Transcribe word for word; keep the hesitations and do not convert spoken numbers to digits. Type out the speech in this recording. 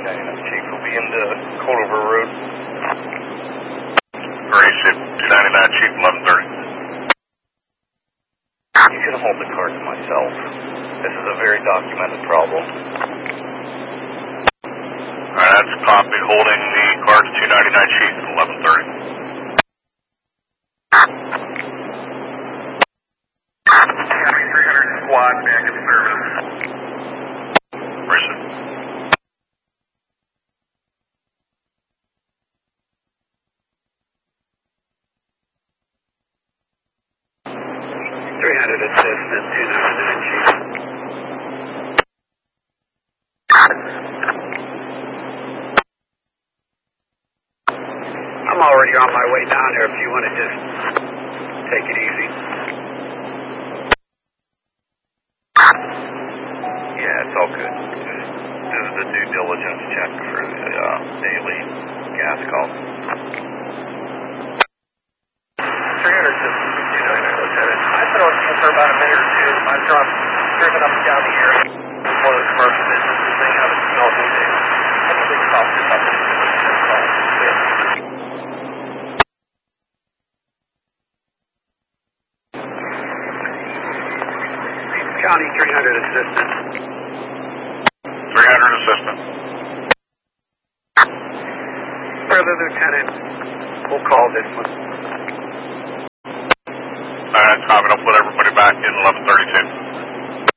ninety-nine Chief will be into Coldover Road. Gray ship two ninety-nine Chief, eleven thirty. You can hold the car to myself. This is a very documented problem. Alright, that's a copy. Holding the car to two ninety-nine Chief, eleven thirty. three hundred squad back in service. Where is it? three hundred assistant, two ninety-nine Chief. I'm already on my way down here if you want to just take it easy. Yeah, it's all good. This is the due diligence check for the uh, daily gas call. three hundred assistant, two ninety-nine Lieutenant. I've been on scene for about a minute or two. I've dropped, driven up and down the area. One of the commercial businesses, they haven't smelled anything. I think they stopped just up and call. County three hundred assistant. three hundred assistant. Further, Lieutenant, we'll call this one. Alright, copy. I'll put everybody back in eleven